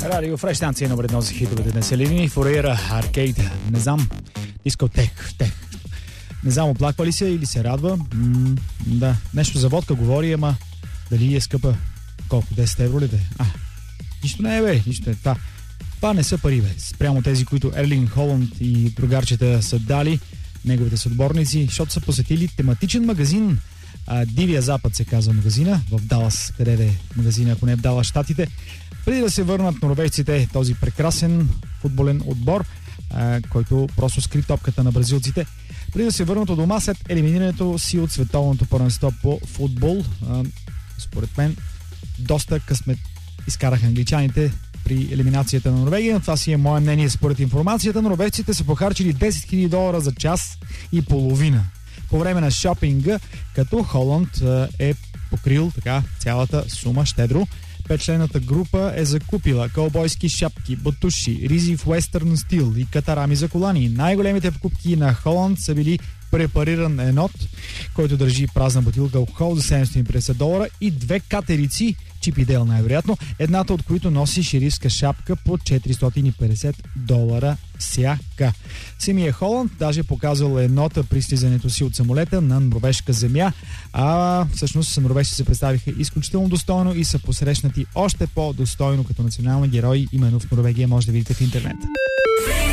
Радио Фреш, станция номер 1 за хитовете населени. Фореера, аркейд, не знам, дискотек, Не знам, оплаква ли се или се радва. Да, нещо за водка говори, ама дали е скъпа? Колко? 10 евро ли бе? Нищо не е, бе, нищо не е. Това не са пари, бе. Спрямо тези, които Ерлинг Холанд и другарчета са дали, неговите съотборници, защото са посетили тематичен магазин. Дивия Запад се казва магазина, в Далас, къде е магазина, ако не е в Далас, Щатите. Преди да се върнат норвежците, този прекрасен футболен отбор, който просто скри топката на бразилците, преди да се върнат от дома след елиминирането си от световното първенство по футбол, според мен доста късмет изкараха англичаните при елиминацията на Норвегия, но това си е мое мнение. Според информацията, норвежците са похарчили $10 000 за час и половина по време на шопинга, като Холанд е покрил така цялата сума щедро. Петчлената група е закупила каубойски шапки, ботуши, ризи в уестърн стил и катарами за колани. Най-големите покупки на Холанд са били препариран енот, който държи празна бутилка алкохол за $750 и 2 катерици, Чип и Дейл най-вероятно, едната от които носи шерифска шапка по $450 всяка. Самия Холанд даже показал енота при слизането си от самолета на норвежка земя, всъщност норвежци се представиха изключително достойно и са посрещнати още по-достойно като национални герои именно в Норвегия, може да видите в интернет.